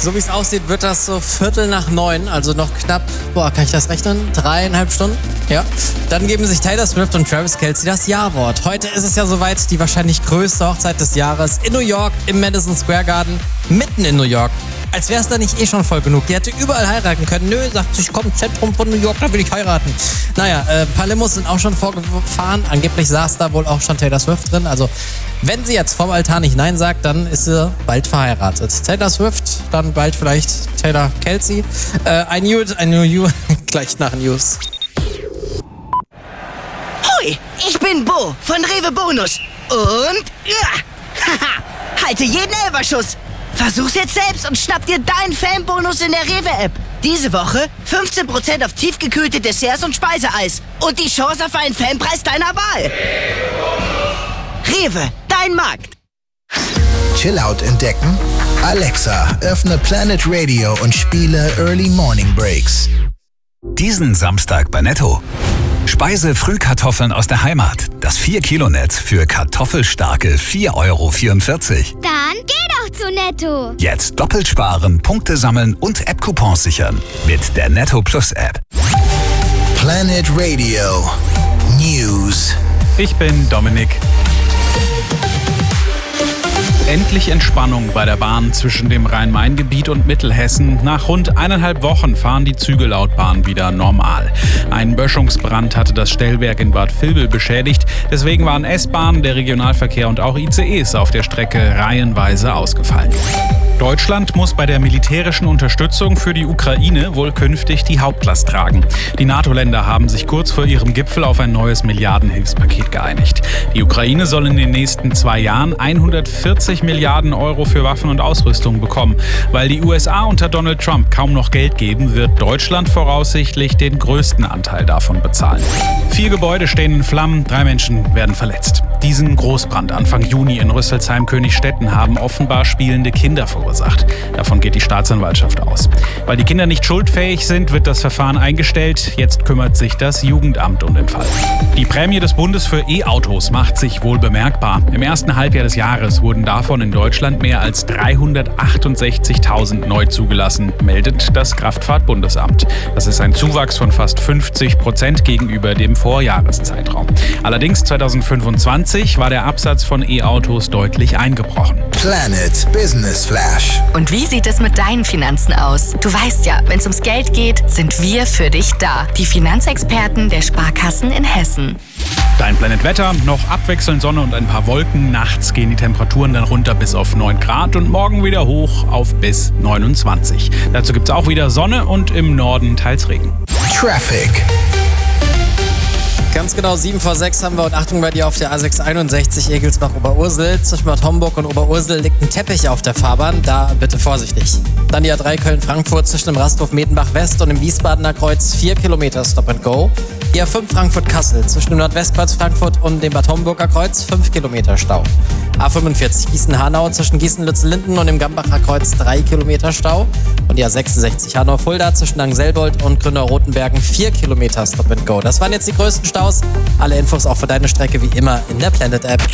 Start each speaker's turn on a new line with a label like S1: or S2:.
S1: So wie es aussieht, wird das so 8:45, also noch knapp, kann ich das rechnen? 3,5 Stunden? Ja. Dann geben sich Taylor Swift und Travis Kelce das Ja-Wort. Heute ist es ja soweit, die wahrscheinlich größte Hochzeit des Jahres in New York, im Madison Square Garden, mitten in New York. Als wäre es da nicht schon voll genug. Die hätte überall heiraten können. Nö, sagt sich, komm, Zentrum von New York, da will ich heiraten. Naja, ein paar Limos sind auch schon vorgefahren. Angeblich saß da wohl auch schon Taylor Swift drin. Also, wenn sie jetzt vom Altar nicht Nein sagt, dann ist sie bald verheiratet. Taylor Swift, dann bald vielleicht Taylor Kelce. I knew you. Gleich nach News.
S2: Hoi, ich bin Bo von Rewe Bonus. Und halte jeden Elferschuss. Versuch's jetzt selbst und schnapp dir deinen Fanbonus in der Rewe-App. Diese Woche 15% auf tiefgekühlte Desserts und Speiseeis. Und die Chance auf einen Fanpreis deiner Wahl. Rewe, dein Markt.
S3: Chillout entdecken? Alexa, öffne Planet Radio und spiele Early Morning Breaks.
S4: Diesen Samstag bei Netto. Speise-Frühkartoffeln aus der Heimat. Das 4-Kilo-Netz für kartoffelstarke 4,44 €.
S5: Dann geh doch zu Netto.
S4: Jetzt doppelt sparen, Punkte sammeln und App-Coupons sichern. Mit der Netto Plus App.
S3: Planet Radio News.
S6: Ich bin Dominik. Endlich Entspannung bei der Bahn zwischen dem Rhein-Main-Gebiet und Mittelhessen. Nach rund 1,5 Wochen fahren die Züge laut Bahn wieder normal. Ein Böschungsbrand hatte das Stellwerk in Bad Vilbel beschädigt. Deswegen waren S-Bahn, der Regionalverkehr und auch ICEs auf der Strecke reihenweise ausgefallen. Deutschland muss bei der militärischen Unterstützung für die Ukraine wohl künftig die Hauptlast tragen. Die NATO-Länder haben sich kurz vor ihrem Gipfel auf ein neues Milliardenhilfspaket geeinigt. Die Ukraine soll in den nächsten 2 Jahren 140 Milliarden € für Waffen und Ausrüstung bekommen. Weil die USA unter Donald Trump kaum noch Geld geben, wird Deutschland voraussichtlich den größten Anteil davon bezahlen. 4 Gebäude stehen in Flammen, 3 Menschen werden verletzt. Diesen Großbrand Anfang Juni in Rüsselsheim-Königsstetten haben offenbar spielende Kinder verursacht. Davon geht die Staatsanwaltschaft aus. Weil die Kinder nicht schuldfähig sind, wird das Verfahren eingestellt. Jetzt kümmert sich das Jugendamt um den Fall. Die Prämie des Bundes für E-Autos macht sich wohl bemerkbar. Im ersten Halbjahr des Jahres wurden davon in Deutschland mehr als 368.000 neu zugelassen, meldet das Kraftfahrtbundesamt. Das ist ein Zuwachs von fast 50% gegenüber dem Vorjahreszeitraum. Allerdings 2025 war der Absatz von E-Autos deutlich eingebrochen.
S3: Planet Business Flash.
S7: Und wie sieht es mit deinen Finanzen aus? Du weißt ja, wenn es ums Geld geht, sind wir für dich da. Die Finanzexperten der Sparkassen in Hessen.
S6: Dein Planet Wetter, noch abwechselnd Sonne und ein paar Wolken. Nachts gehen die Temperaturen dann runter bis auf 9 Grad und morgen wieder hoch auf bis 29. Dazu gibt es auch wieder Sonne und im Norden teils Regen.
S3: Traffic.
S1: Ganz genau 7 vor 6 haben wir und Achtung bei dir auf der A661 Egelsbach-Oberursel. Zwischen Bad Homburg und Oberursel liegt ein Teppich auf der Fahrbahn, da bitte vorsichtig. Dann die A3 Köln-Frankfurt zwischen dem Rasthof Medenbach-West und dem Wiesbadener Kreuz 4 Kilometer Stop and Go. Die A5 Frankfurt-Kassel zwischen dem Nordwestkreuz Frankfurt und dem Bad Homburger Kreuz 5 Kilometer Stau. A45 Gießen-Hanau zwischen Gießen-Lützellinden und dem Gambacher Kreuz 3 Kilometer Stau. Und die A66 Hanau-Fulda zwischen Langselbold und Grünau-Rotenbergen 4 Kilometer Stop and Go. Das waren jetzt die größten Staus. Alle Infos auch für deine Strecke wie immer in der Planet App.